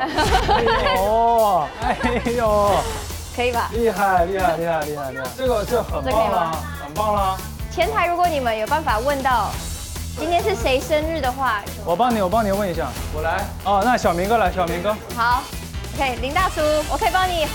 哦，哎呦， 可以吧？ 厉害厉害厉害厉害厉害，这很棒啦，很棒啦。 前台如果你们有办法问到今天是谁生日的话， 我帮你问一下。 我来。 哦，那小明哥来，小明哥。 好，OK，林大叔，我可以帮你